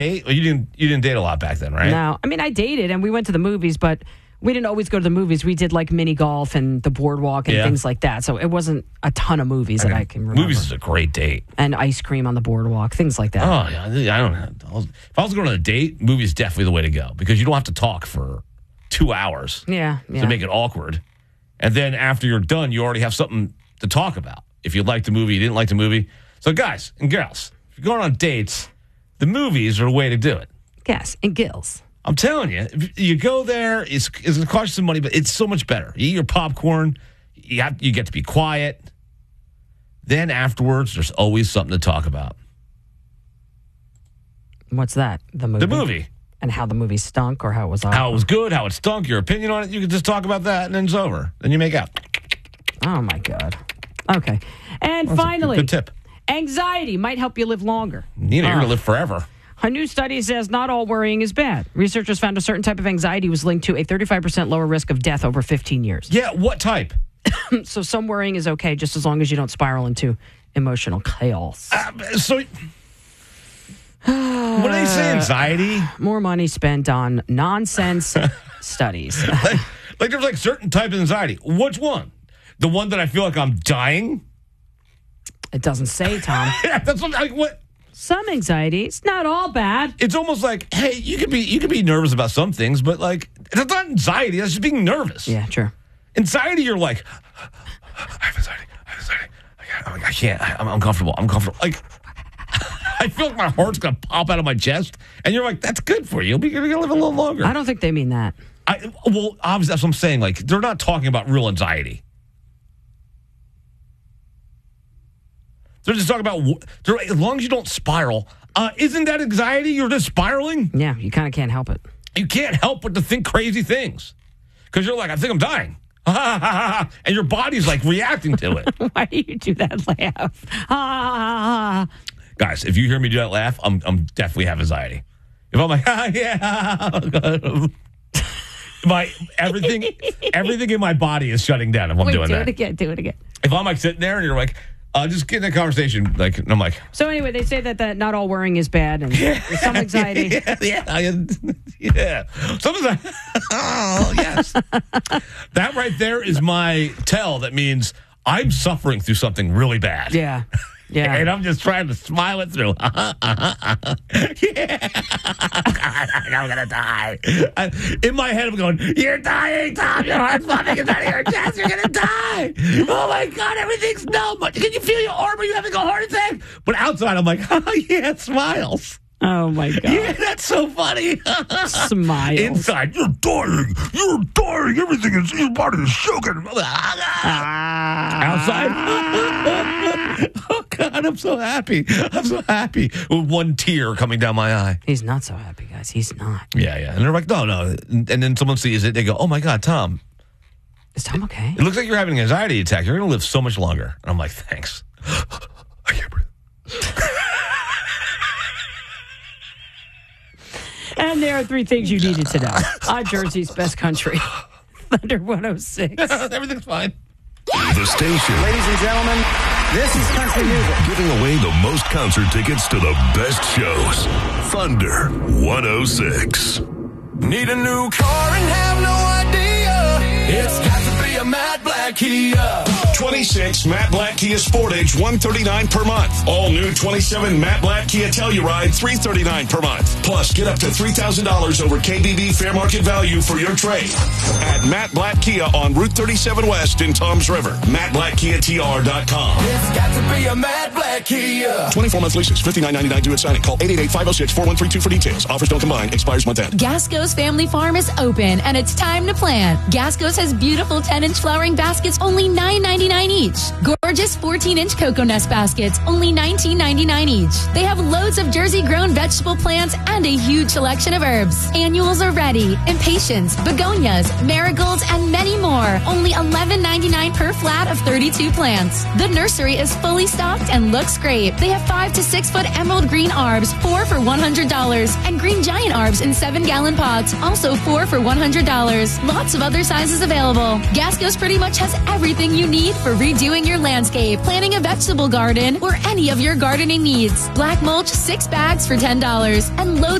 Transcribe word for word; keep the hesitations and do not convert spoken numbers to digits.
Hey, you didn't you didn't date a lot back then, right? No. I mean, I dated and we went to the movies, but we didn't always go to the movies. We did like mini golf and the boardwalk and Yeah. things like that. So it wasn't a ton of movies that I can remember. Movies is a great date. And ice cream on the boardwalk, things like that. Oh, yeah. I don't know. If I was going on a date, movies is definitely the way to go because you don't have to talk for two hours Yeah, yeah. to make it awkward. And then after you're done, you already have something to talk about. If you liked the movie, you didn't like the movie. So, guys and girls, if you're going on dates, the movies are the way to do it. Yes, and gills. I'm telling you, if you go there, it's, it's going to cost you some money, but it's so much better. You eat your popcorn, you, have, you get to be quiet. Then afterwards, there's always something to talk about. What's that? The movie? The movie. And how the movie stunk or how it was awful? How it was good, how it stunk, your opinion on it. You can just talk about that, and then it's over. Then you make out. Oh, my God. Okay. And That's a finally, good tip. Anxiety might help you live longer. You know, you're Oh. going to live forever. A new study says not all worrying is bad. Researchers found a certain type of anxiety was linked to a thirty-five percent lower risk of death over fifteen years. Yeah, what type? So some worrying is okay, just as long as you don't spiral into emotional chaos. Uh, so, when they say anxiety, More money spent on nonsense studies. like, like there's like certain type of anxiety. Which one? The one that I feel like I'm dying? It doesn't say, Tom. Yeah, that's what, like, what? Some anxiety, it's not all bad. It's almost like, hey, you could be you could be nervous about some things, but like it's not anxiety. That's just being nervous. Yeah, true. Anxiety, you're like, I have anxiety. I have anxiety. I can't. I'm like, I can't. I, I'm uncomfortable. I'm uncomfortable. Like, I feel like my heart's gonna pop out of my chest, and you're like, that's good for you. You'll be you're gonna live a little longer. I don't think they mean that. I, well, obviously, that's what I'm saying. Like, they're not talking about real anxiety. They're just talking about, they're, as long as you don't spiral, uh, isn't that anxiety? You're just spiraling? Yeah, you kind of can't help it. You can't help but to think crazy things. Because you're like, I think I'm dying. And your body's like reacting to it. Why do you do that laugh? Ah. Guys, if you hear me do that laugh, I'm, I'm definitely have anxiety. If I'm like, ah, yeah. my, everything, everything in my body is shutting down if I'm Wait, doing do that. it again, do it again. If I'm like sitting there and you're like, uh, just get in that conversation, like, and I'm like, So anyway, they say that, that not all worrying is bad and there's some anxiety. yeah, yeah, I- yeah. Some anxiety. Oh, yes. That right there is my tell that means I'm suffering through something really bad. Yeah. Yeah. And I'm just trying to smile it through. Uh-huh, uh-huh, uh-huh. Yeah. I'm going to die. I, in my head, I'm going, you're dying, Tom. Your heart's pumping inside of your chest. You're going to die. Oh, my God. Everything's numb. Can you feel your arm? Are you having a heart attack? But outside, I'm like, oh, yeah, it smiles. Oh, my God. Yeah, that's so funny. Smiles. Inside, you're dying. You're dying. Everything is, your body is shaking. Ah. Outside. Oh, God, I'm so happy. I'm so happy with one tear coming down my eye. He's not so happy, guys. He's not. Yeah, yeah. And they're like, no, no. And then someone sees it. They go, oh, my God, Tom, Is Tom okay? it looks like you're having an anxiety attack. You're going to live so much longer. And I'm like, thanks. I can't breathe. And there are three things you needed to know. On Jersey's best country. Thunder one oh six. Everything's fine. The station Ladies and gentlemen, this is country music. giving away the most concert tickets to the best shows. Thunder one oh six. Need a new car and have no idea. It's got to be a Matt Black Kia. twenty-six Matt Black Kia Sportage, one hundred thirty-nine dollars per month. All new twenty-seven Matt Black Kia Telluride, three hundred thirty-nine dollars per month. Plus, get up to three thousand dollars over K B B fair market value for your trade. At Matt Black Kia on Route thirty-seven West in Toms River. Matt Black Kia T R dot com. It's got to be a Matt Black Kia. twenty-four month leases, fifty-nine ninety-nine due at signing. Call eight eight eight, five oh six, four one three two for details. Offers don't combine. Expires month end. Gasco's Family Farm is open, and it's time to plant. Gasco's has beautiful ten-inch flowering baskets, only nine ninety-nine each. Gorgeous fourteen-inch cocoa nest baskets, only nineteen ninety-nine each. They have loads of Jersey-grown vegetable plants and a huge selection of herbs. Annuals are ready, impatiens, begonias, marigolds, and many more. Only eleven ninety-nine per flat of thirty-two plants. The nursery is fully stocked and looks great. They have five to six foot emerald green arbs, four for one hundred dollars, and green giant arbs in seven gallon pots, also four for one hundred dollars. Lots of other sizes available. Gasco's pretty much has everything you need for redoing your landscape landscape, planting a vegetable garden, or any of your gardening needs. Black mulch, six bags for ten dollars, and loads